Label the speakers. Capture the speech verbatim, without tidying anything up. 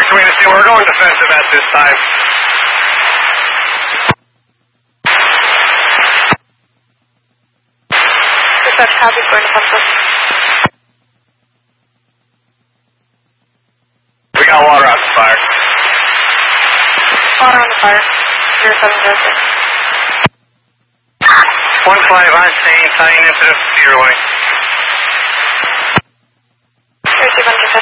Speaker 1: Swing to see, we're going defensive at this time.
Speaker 2: Dispatch, copy, going defensive.
Speaker 1: We got water on the fire.
Speaker 2: Water on the fire. zero seven zero six.
Speaker 1: one five on scene, signing incident to your wing.
Speaker 2: zero two one